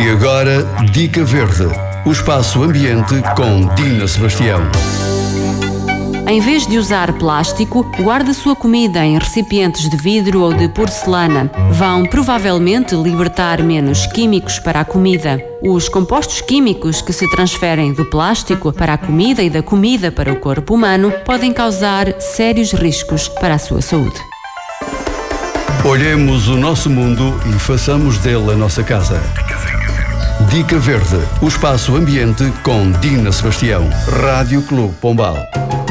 E agora, Dica Verde, o espaço ambiente com Dina Sebastião. Em vez de usar plástico, guarde a sua comida em recipientes de vidro ou de porcelana. Vão provavelmente libertar menos químicos para a comida. Os compostos químicos que se transferem do plástico para a comida e da comida para o corpo humano podem causar sérios riscos para a sua saúde. Olhemos o nosso mundo e façamos dele a nossa casa. Dica Verde, o espaço ambiente com Dina Sebastião. Rádio Clube Pombal.